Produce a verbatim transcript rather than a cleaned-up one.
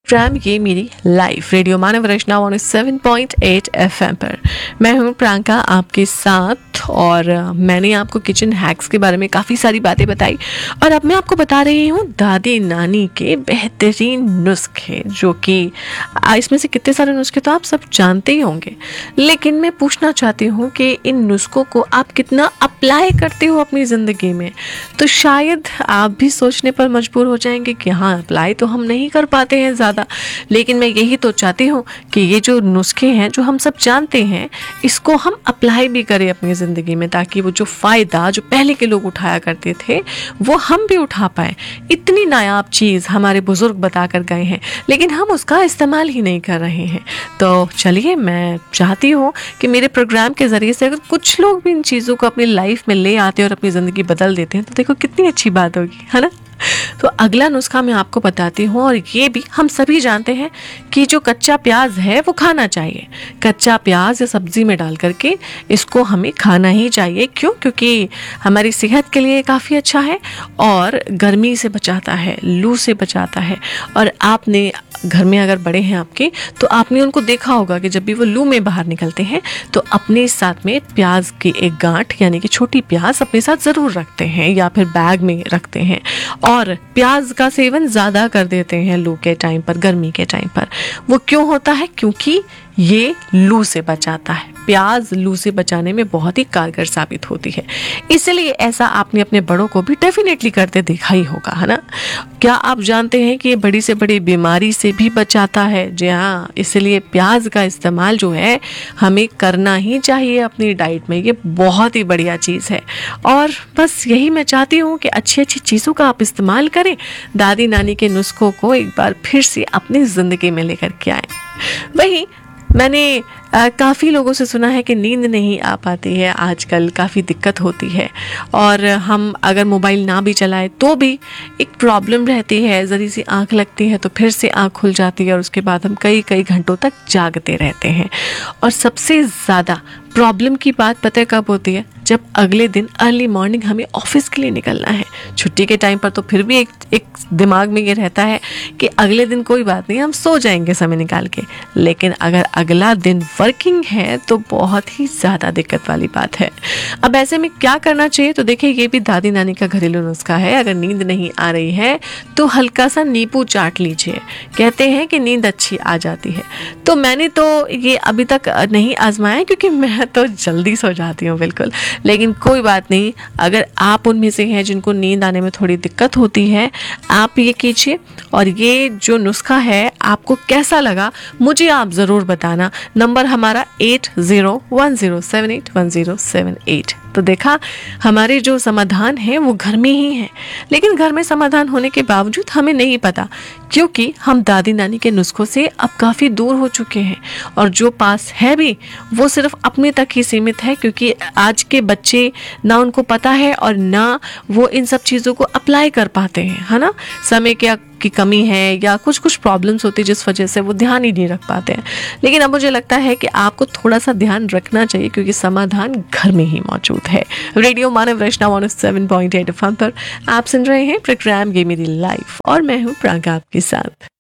Programme ये मेरी life radio मानव रचना one seven point eight F M पर। मैं हूँ प्रियंका आपके साथ, और मैंने आपको किचन हैक्स के बारे में काफ़ी सारी बातें बताई, और अब मैं आपको बता रही हूँ दादी नानी के बेहतरीन नुस्खे, जो कि इसमें से कितने सारे नुस्खे तो आप सब जानते ही होंगे, लेकिन मैं पूछना चाहती हूँ कि इन नुस्खों को आप कितना अप्लाई करते हो अपनी ज़िंदगी में। तो शायद आप भी सोचने पर मजबूर हो जाएंगे कि हाँ, अप्लाई तो हम नहीं कर पाते हैं ज़्यादा, लेकिन मैं यही तो चाहती हूँ कि ये जो नुस्खे हैं जो हम सब जानते हैं, इसको हम अप्लाई भी करें अपनी ज़िंदगी में, ताकि वो जो फ़ायदा जो पहले के लोग उठाया करते थे वो हम भी उठा पाए। इतनी नायाब चीज़ हमारे बुज़ुर्ग बता कर गए हैं, लेकिन हम उसका इस्तेमाल ही नहीं कर रहे हैं। तो चलिए, मैं चाहती हूँ कि मेरे प्रोग्राम के ज़रिए से अगर कुछ लोग भी इन चीज़ों को अपनी लाइफ में ले आते हैं और अपनी ज़िंदगी बदल देते हैं, तो देखो कितनी अच्छी बात होगी, है ना। तो अगला नुस्खा मैं आपको बताती हूँ, और ये भी हम सभी जानते हैं कि जो कच्चा प्याज है वो खाना चाहिए। कच्चा प्याज या सब्जी में डाल करके इसको हमें खाना ही चाहिए। क्यों? क्योंकि हमारी सेहत के लिए काफ़ी अच्छा है और गर्मी से बचाता है, लू से बचाता है। और आपने घर में अगर बड़े हैं आपके, तो आपने उनको देखा होगा कि जब भी वो लू में बाहर निकलते हैं तो अपने साथ में प्याज की एक गांठ, यानी कि छोटी प्याज अपने साथ ज़रूर रखते हैं, या फिर बैग में रखते हैं, और प्याज का सेवन ज़्यादा कर देते हैं लू के टाइम पर, गर्मी के टाइम पर। वो क्यों होता है? क्योंकि ये लू से बचाता है। प्याज लू से बचाने में बहुत ही कारगर साबित होती है, इसलिए ऐसा आपने अपने बड़ों को भी डेफिनेटली करते देखा ही होगा, है ना। क्या आप जानते हैं कि ये बड़ी से बड़ी बीमारी से भी बचाता है? जी हाँ, इसलिए प्याज का इस्तेमाल जो है हमें करना ही चाहिए अपनी डाइट में। ये बहुत ही बढ़िया चीज़ है, और बस यही मैं चाहती हूँ कि अच्छी अच्छी चीज़ों का आप इस्तेमाल करें, दादी नानी के नुस्खों को एक बार फिर से अपनी ज़िंदगी में लेकर के आएँ। वही मैंने काफ़ी लोगों से सुना है कि नींद नहीं आ पाती है आजकल, काफ़ी दिक्कत होती है, और हम अगर मोबाइल ना भी चलाएं तो भी एक प्रॉब्लम रहती है, ज़री सी आंख लगती है तो फिर से आंख खुल जाती है, और उसके बाद हम कई कई घंटों तक जागते रहते हैं। और सबसे ज़्यादा प्रॉब्लम की बात पता है कब होती है? जब अगले दिन अर्ली मॉर्निंग हमें ऑफिस के लिए निकलना है। छुट्टी के टाइम पर तो फिर भी एक एक दिमाग में ये रहता है कि अगले दिन कोई बात नहीं, हम सो जाएंगे समय निकाल के, लेकिन अगर अगला दिन वर्किंग है तो बहुत ही ज़्यादा दिक्कत वाली बात है। अब ऐसे में क्या करना चाहिए? तो देखिए, ये भी दादी नानी का घरेलू नुस्खा है। अगर नींद नहीं आ रही है तो हल्का सा नींबू चाट लीजिए, कहते हैं कि नींद अच्छी आ जाती है। तो मैंने तो ये अभी तक नहीं आजमाया, क्योंकि मैं तो जल्दी सो जाती हूँ बिल्कुल, लेकिन कोई बात नहीं, अगर आप उनमें से हैं जिनको नींद आने में थोड़ी दिक्कत होती है, आप ये कीजिए। और ये जो नुस्खा है आपको कैसा लगा मुझे आप ज़रूर बताना। नंबर हमारा eight zero one zero seven eight one zero seven eight. तो देखा, हमारे जो समाधान हैं वो घर में ही हैं, लेकिन घर में समाधान होने के बावजूद हमें नहीं पता, क्योंकि हम दादी नानी के नुस्खों से अब काफ़ी दूर हो चुके हैं, और जो पास है भी वो सिर्फ अपने तक ही सीमित है, क्योंकि आज के बच्चे ना उनको पता है और ना वो इन सब चीज़ों को अप्लाई कर पाते हैं, है ना। समय क्या की कमी है या कुछ कुछ प्रॉब्लम्स होती है जिस वजह से वो ध्यान ही नहीं रख पाते हैं। लेकिन अब मुझे लगता है कि आपको थोड़ा सा ध्यान रखना चाहिए, क्योंकि समाधान घर में ही मौजूद है। रेडियो मानव रचना one seven point eight F M पर आप सुन रहे हैं प्रोग्राम ये मेरी लाइफ, और मैं हूँ प्रियंका आपके साथ।